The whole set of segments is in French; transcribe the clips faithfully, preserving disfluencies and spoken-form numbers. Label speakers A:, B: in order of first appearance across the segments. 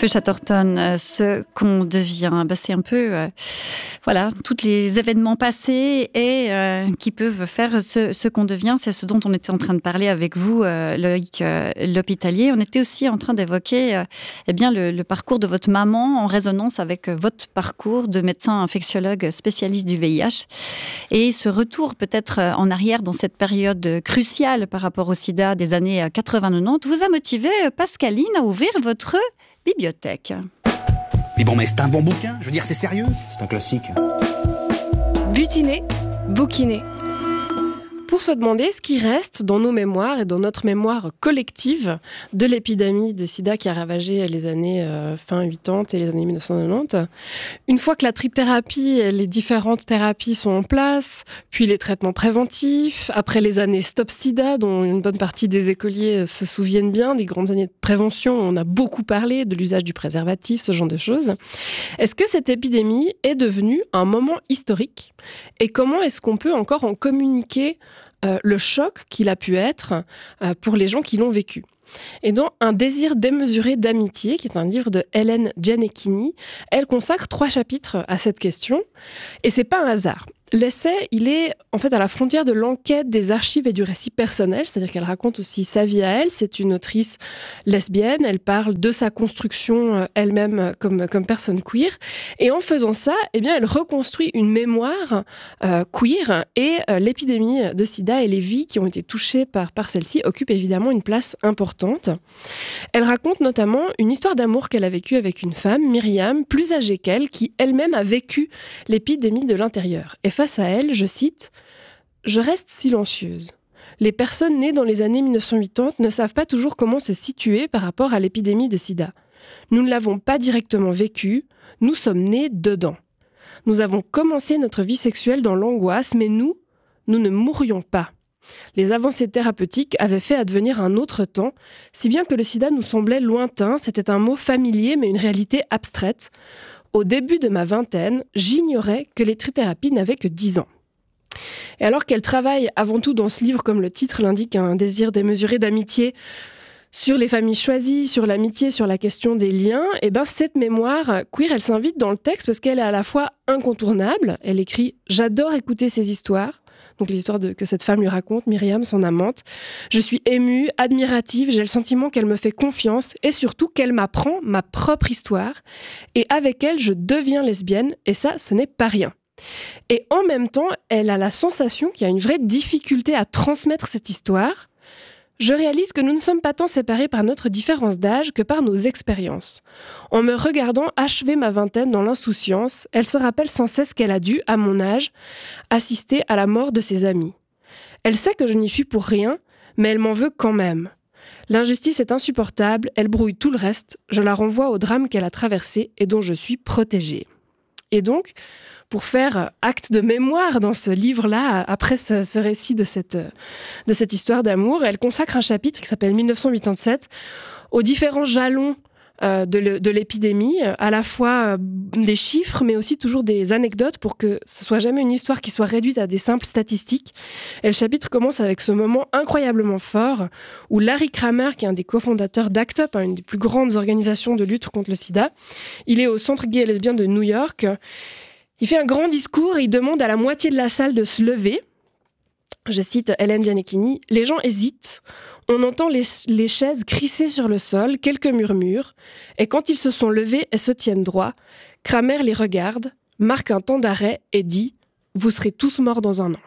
A: Feu Chatterton, euh, ce qu'on devient, bah, c'est un peu, euh, voilà, tous les événements passés et euh, qui peuvent faire ce, ce qu'on devient. C'est ce dont on était en train de parler avec vous, euh, Loïc euh, L'Hôpitalier. On était aussi en train d'évoquer, euh, eh bien, le, le parcours de votre maman en résonance avec votre parcours de médecin infectiologue spécialiste du V I H et ce retour peut-être en arrière dans cette période cruciale par rapport au sida des années quatre-vingts quatre-vingt-dix vous a motivé, Pascaline, à ouvrir votre bibliothèque.
B: Mais bon, mais c'est un bon bouquin, je veux dire, c'est sérieux. C'est un classique.
C: Butiner, bouquiner. Pour se demander ce qui reste dans nos mémoires et dans notre mémoire collective de l'épidémie de sida qui a ravagé les années euh, fin quatre-vingt-dix et les années dix-neuf cent quatre-vingt-dix. Une fois que la trithérapie et les différentes thérapies sont en place, puis les traitements préventifs, après les années Stop Sida, dont une bonne partie des écoliers se souviennent bien, des grandes années de prévention, on a beaucoup parlé de l'usage du préservatif, ce genre de choses. Est-ce que cette épidémie est devenue un moment historique ? Et comment est-ce qu'on peut encore en communiquer Euh, le choc qu'il a pu être euh, pour les gens qui l'ont vécu. Et dans Un désir démesuré d'amitié, qui est un livre de Hélène Gianecchini, elle consacre trois chapitres à cette question. Et c'est pas un hasard. L'essai, il est en fait à la frontière de l'enquête, des archives et du récit personnel, c'est-à-dire qu'elle raconte aussi sa vie à elle. C'est une autrice lesbienne, elle parle de sa construction elle-même comme, comme personne queer. Et en faisant ça, eh bien, elle reconstruit une mémoire euh, queer et euh, l'épidémie de sida et les vies qui ont été touchées par, par celle-ci occupent évidemment une place importante. Elle raconte notamment une histoire d'amour qu'elle a vécue avec une femme, Myriam, plus âgée qu'elle, qui elle-même a vécu l'épidémie de l'intérieur. Et face à elle, je cite « Je reste silencieuse. Les personnes nées dans les années dix-neuf cent quatre-vingt-dix ne savent pas toujours comment se situer par rapport à l'épidémie de sida. Nous ne l'avons pas directement vécue, nous sommes nés dedans. Nous avons commencé notre vie sexuelle dans l'angoisse, mais nous, nous ne mourrions pas. Les avancées thérapeutiques avaient fait advenir un autre temps, si bien que le sida nous semblait lointain, c'était un mot familier mais une réalité abstraite. Au début de ma vingtaine, j'ignorais que les trithérapies n'avaient que dix ans. » Et alors qu'elle travaille avant tout dans ce livre, comme le titre l'indique, un désir démesuré d'amitié, sur les familles choisies, sur l'amitié, sur la question des liens, et ben cette mémoire queer, elle s'invite dans le texte parce qu'elle est à la fois incontournable. Elle écrit « J'adore écouter ces histoires ». Donc l'histoire de, que cette femme lui raconte, Myriam, son amante. Je suis émue, admirative, j'ai le sentiment qu'elle me fait confiance et surtout qu'elle m'apprend ma propre histoire. Et avec elle, je deviens lesbienne et ça, ce n'est pas rien. Et en même temps, elle a la sensation qu'il y a une vraie difficulté à transmettre cette histoire. Je réalise que nous ne sommes pas tant séparés par notre différence d'âge que par nos expériences. En me regardant achever ma vingtaine dans l'insouciance, elle se rappelle sans cesse qu'elle a dû, à mon âge, assister à la mort de ses amis. Elle sait que je n'y suis pour rien, mais elle m'en veut quand même. L'injustice est insupportable, elle brouille tout le reste, je la renvoie au drame qu'elle a traversé et dont je suis protégée. Et donc, pour faire acte de mémoire dans ce livre-là, après ce, ce récit de cette, de cette histoire d'amour, elle consacre un chapitre qui s'appelle dix-neuf cent quatre-vingt-dix-sept aux différents jalons euh, de, le, de l'épidémie, à la fois euh, des chiffres, mais aussi toujours des anecdotes pour que ce soit jamais une histoire qui soit réduite à des simples statistiques. Et le chapitre commence avec ce moment incroyablement fort où Larry Kramer, qui est un des cofondateurs d'Act Up, hein, une des plus grandes organisations de lutte contre le sida, il est au Centre gay et lesbien de New York. Il fait un grand discours et il demande à la moitié de la salle de se lever. Je cite Hélène Gianecchini, « Les gens hésitent, on entend les, les chaises crisser sur le sol, quelques murmures, et quand ils se sont levés et se tiennent droit, Kramer les regarde, marque un temps d'arrêt et dit « Vous serez tous morts dans un an ».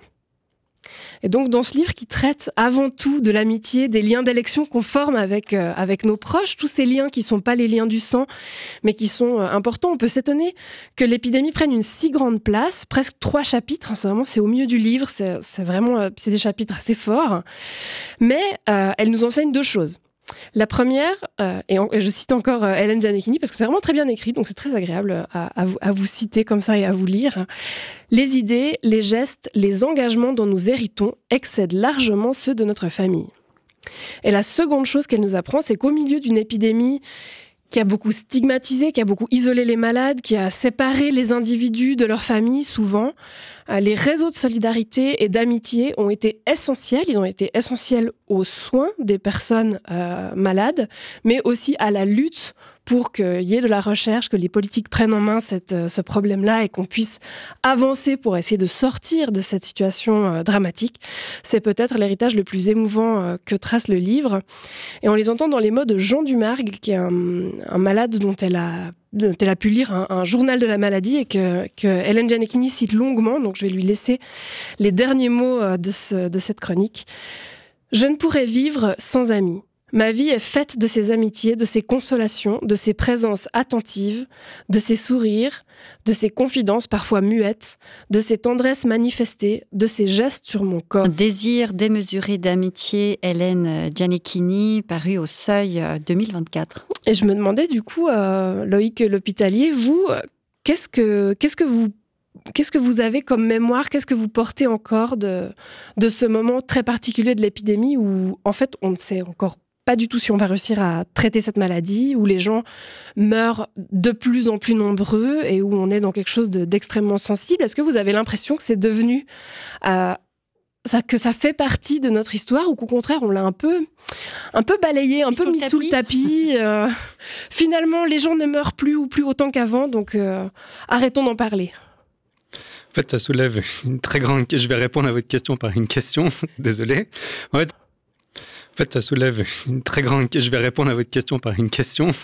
C: Et donc, dans ce livre qui traite avant tout de l'amitié, des liens d'élection qu'on forme avec, euh, avec nos proches, tous ces liens qui ne sont pas les liens du sang, mais qui sont euh, importants, on peut s'étonner que l'épidémie prenne une si grande place, presque trois chapitres, hein, c'est vraiment, c'est au milieu du livre, c'est, c'est vraiment, euh, c'est des chapitres assez forts, mais euh, elle nous enseigne deux choses. La première, euh, et, en, et je cite encore euh, Hélène Gianecchini parce que c'est vraiment très bien écrit, donc c'est très agréable à, à, vous, à vous citer comme ça et à vous lire. Les idées, les gestes, les engagements dont nous héritons excèdent largement ceux de notre famille. Et la seconde chose qu'elle nous apprend, c'est qu'au milieu d'une épidémie qui a beaucoup stigmatisé, qui a beaucoup isolé les malades, qui a séparé les individus de leur famille souvent, les réseaux de solidarité et d'amitié ont été essentiels. Ils ont été essentiels aux soins des personnes euh, malades, mais aussi à la lutte pour qu'il y ait de la recherche, que les politiques prennent en main cette, ce problème-là et qu'on puisse avancer pour essayer de sortir de cette situation euh, dramatique. C'est peut-être l'héritage le plus émouvant euh, que trace le livre. Et on les entend dans les mots de Jean Dumargue, qui est un, un malade dont elle a dont elle a pu lire un, un journal de la maladie et que, que Hélène Gianecchini cite longuement, donc je vais lui laisser les derniers mots de, ce, de cette chronique. « Je ne pourrais vivre sans amis. Ma vie est faite de ces amitiés, de ces consolations, de ces présences attentives, de ces sourires, de ces confidences parfois muettes, de ces tendresses manifestées, de ces gestes sur mon corps. »
A: Un désir démesuré d'amitié, Hélène Gianecchini, paru au Seuil deux mille vingt-quatre.
C: Et je me demandais du coup, euh, Loïc L'Hospitalier, vous, qu'est-ce que, qu'est-ce que vous Qu'est-ce que vous avez comme mémoire? Qu'est-ce que vous portez encore de, de ce moment très particulier de l'épidémie où, en fait, on ne sait encore pas du tout si on va réussir à traiter cette maladie, où les gens meurent de plus en plus nombreux et où on est dans quelque chose de, d'extrêmement sensible? Est-ce que vous avez l'impression que c'est devenu... Euh, ça, que ça fait partie de notre histoire ou qu'au contraire, on l'a un peu, un peu balayé, un mis peu mis sous le tapis euh, Finalement, les gens ne meurent plus ou plus autant qu'avant, donc euh, arrêtons d'en parler.
D: En fait, ça soulève une très grande... Je vais répondre à votre question par une question, désolé. En fait, en fait, ça soulève une très grande... Je vais répondre à votre question par une question,